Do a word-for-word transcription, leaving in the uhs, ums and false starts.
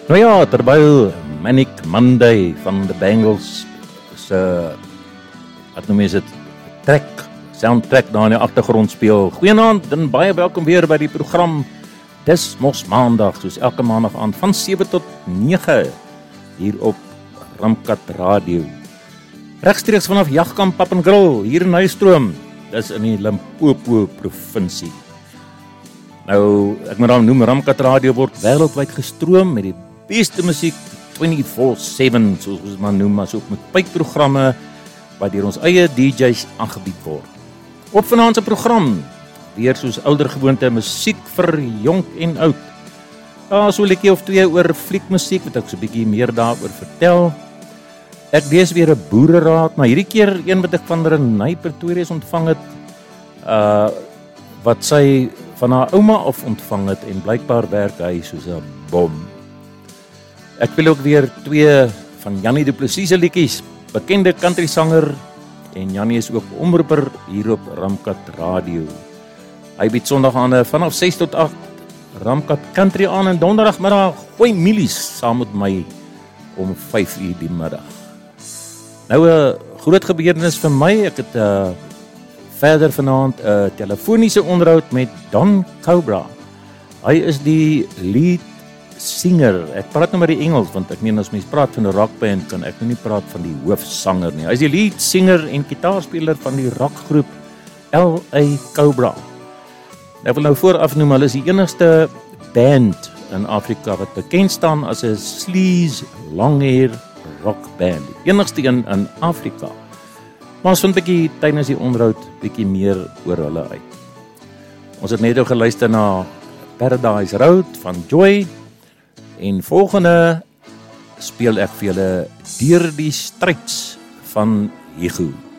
Nou ja, terwyl Manic Monday van The Bangles se, wat noem jy dit, track, soundtrack daar in die agtergrond speel. Goeienaand en baie welkom weer by die program Dis Mos Maandag, soos elke maandag aan van sewe tot nege hier op Ramkat Radio. Regstreeks vanaf Jagkamp Pap en Grill hier in Huistroom, dis in die Limpopo provinsie. Nou, ek moet dan noem, Ramkat Radio word wêreldwyd gestroom met die beste musiek twenty-four seven, soos ons maar noem, maar ook met pypprogramme wat deur ons eie D J's aangebied word. Op vanaand se program, weer soos ouder gewoonte musiek vir jonk en oud. Daar is so 'n liedjie of twee oor fliekmusiek, wat ek so 'n bietjie meer daaroor vertel. Ek lees weer 'n boereraad, maar hierdie keer een wat ek van Renay Pretorius ontvang het, uh, wat sy van haar ouma af ontvang het, en blykbaar werk hy soos 'n bom. Ek wil ook weer twee van Jannie Du Plessis se liedjies, bekende country sanger, en Jannie is ook omroeper hier op Ramkat Radio. Hy bied Sondag aan vanaf ses tot agt Ramkat Country aan, en donderdagmiddag gooi milies saam met my om vyf uur die middag. Nou 'n groot gebeurtenis vir my, ek het uh, verder vanaand 'n uh, telefoniese onderhoud met Don Cobra. Hy is die lead singer. Ek praat nou maar die Engels, want ek meen as mens praat van 'n rockband, kan ek nou nie praat van die hoofsanger nie. Hy is die lead singer en gitaarspeler van die rockgroep L A Cobra. Ek wil nou vooraf noem, hulle is die enigste band in Afrika wat bekend staan as 'n sleaze longhair rockband. Die enigste een in Afrika. Maar ons vind 'n bietjie tydens die onderhoud bietjie meer oor hulle uit. Ons het net nou geluister na Paradise Road van Joy, en volgende speel ek vir julle Deur die Stryds van Hugo.